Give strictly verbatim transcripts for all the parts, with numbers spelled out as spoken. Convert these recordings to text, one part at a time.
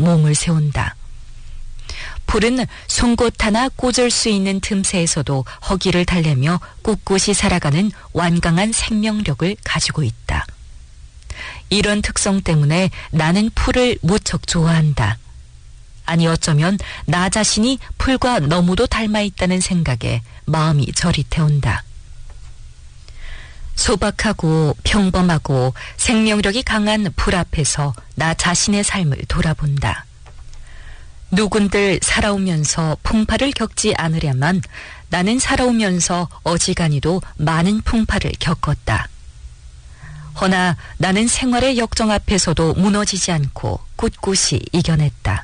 몸을 세운다. 풀은 송곳 하나 꽂을 수 있는 틈새에서도 허기를 달래며 꿋꿋이 살아가는 완강한 생명력을 가지고 있다. 이런 특성 때문에 나는 풀을 무척 좋아한다. 아니 어쩌면 나 자신이 풀과 너무도 닮아 있다는 생각에 마음이 저릿해온다. 소박하고 평범하고 생명력이 강한 풀 앞에서 나 자신의 삶을 돌아본다. 누군들 살아오면서 풍파를 겪지 않으려면 나는 살아오면서 어지간히도 많은 풍파를 겪었다. 허나 나는 생활의 역정 앞에서도 무너지지 않고 꿋꿋이 이겨냈다.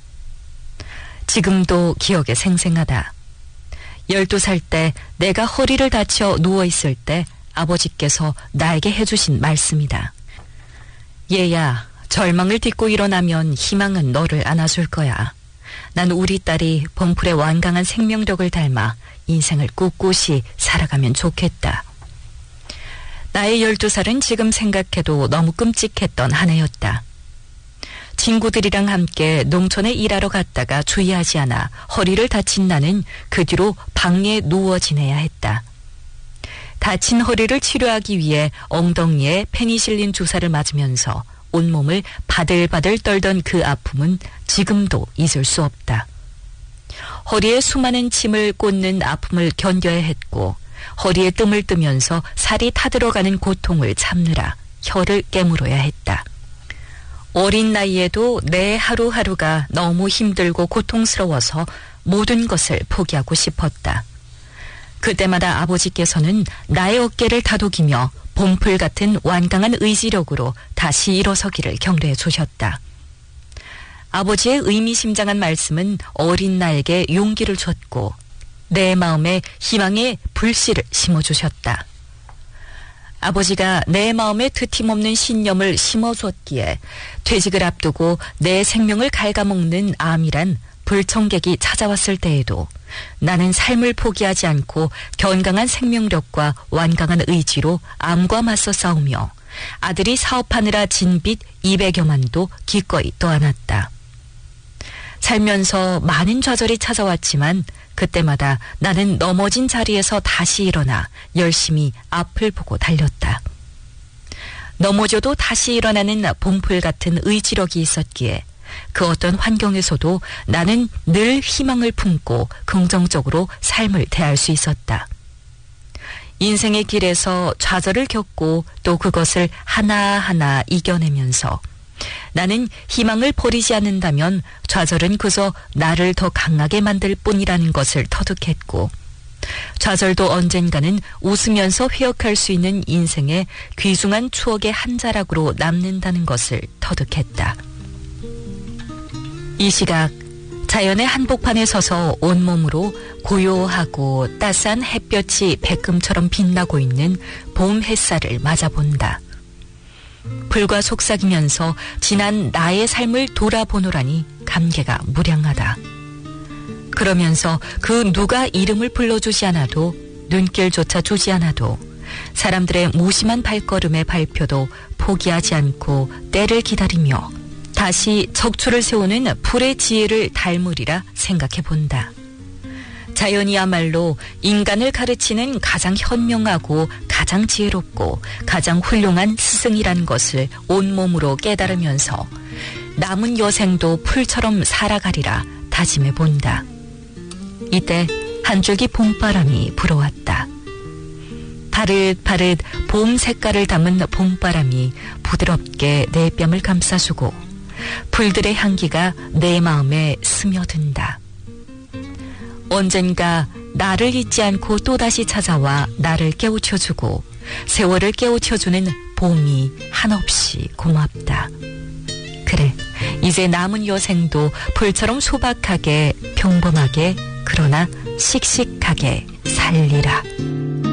지금도 기억에 생생하다. 열두 살 때 내가 허리를 다쳐 누워있을 때 아버지께서 나에게 해주신 말씀이다. 얘야, 절망을 딛고 일어나면 희망은 너를 안아줄 거야. 난 우리 딸이 봉풀의 완강한 생명력을 닮아 인생을 꿋꿋이 살아가면 좋겠다. 나의 열두 살은 지금 생각해도 너무 끔찍했던 한 해였다. 친구들이랑 함께 농촌에 일하러 갔다가 주의하지 않아 허리를 다친 나는 그 뒤로 방에 누워 지내야 했다. 다친 허리를 치료하기 위해 엉덩이에 페니실린 주사를 맞으면서 온몸을 바들바들 떨던 그 아픔은 지금도 잊을 수 없다. 허리에 수많은 침을 꽂는 아픔을 견뎌야 했고 허리에 뜸을 뜨면서 살이 타들어가는 고통을 참느라 혀를 깨물어야 했다. 어린 나이에도 내 하루하루가 너무 힘들고 고통스러워서 모든 것을 포기하고 싶었다. 그때마다 아버지께서는 나의 어깨를 다독이며 봉풀 같은 완강한 의지력으로 다시 일어서기를 격려해 주셨다. 아버지의 의미심장한 말씀은 어린 나에게 용기를 줬고 내 마음에 희망의 불씨를 심어주셨다. 아버지가 내 마음에 드팀없는 신념을 심어주었기에 퇴직을 앞두고 내 생명을 갉아먹는 암이란 불청객이 찾아왔을 때에도 나는 삶을 포기하지 않고 견강한 생명력과 완강한 의지로 암과 맞서 싸우며 아들이 사업하느라 진 빚 이백여만도 기꺼이 떠안았다. 살면서 많은 좌절이 찾아왔지만 그때마다 나는 넘어진 자리에서 다시 일어나 열심히 앞을 보고 달렸다. 넘어져도 다시 일어나는 봉풀 같은 의지력이 있었기에 그 어떤 환경에서도 나는 늘 희망을 품고 긍정적으로 삶을 대할 수 있었다. 인생의 길에서 좌절을 겪고 또 그것을 하나하나 이겨내면서 나는 희망을 버리지 않는다면 좌절은 그저 나를 더 강하게 만들 뿐이라는 것을 터득했고 좌절도 언젠가는 웃으면서 회역할 수 있는 인생의 귀중한 추억의 한 자락으로 남는다는 것을 터득했다. 이 시각 자연의 한복판에 서서 온몸으로 고요하고 따스한 햇볕이 백금처럼 빛나고 있는 봄 햇살을 맞아본다. 불과 속삭이면서 지난 나의 삶을 돌아보노라니 감개가 무량하다. 그러면서 그 누가 이름을 불러주지 않아도 눈길조차 주지 않아도 사람들의 무심한 발걸음의 발표도 포기하지 않고 때를 기다리며 다시 척추를 세우는 풀의 지혜를 닮으리라 생각해본다. 자연이야말로 인간을 가르치는 가장 현명하고 가장 지혜롭고 가장 훌륭한 스승이라는 것을 온몸으로 깨달으면서 남은 여생도 풀처럼 살아가리라 다짐해본다. 이때 한 줄기 봄바람이 불어왔다. 바릇바릇 봄 색깔을 담은 봄바람이 부드럽게 내 뺨을 감싸주고 풀들의 향기가 내 마음에 스며든다. 언젠가 나를 잊지 않고 또다시 찾아와 나를 깨우쳐주고 세월을 깨우쳐주는 봄이 한없이 고맙다. 그래, 이제 남은 여생도 풀처럼 소박하게 평범하게 그러나 씩씩하게 살리라.